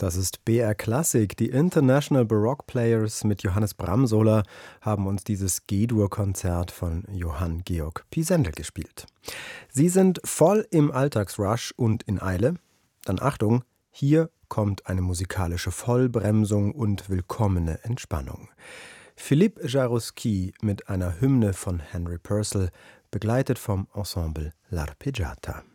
Das ist BR Klassik. Die International Baroque Players mit Johannes Bramsola haben uns dieses G-Dur-Konzert von Johann Georg Pisendel gespielt. Sie sind voll im Alltagsrush und in Eile? Dann Achtung, hier kommt eine musikalische Vollbremsung und willkommene Entspannung. Philippe Jaroussky mit einer Hymne von Henry Purcell, begleitet vom Ensemble L'Arpeggiata.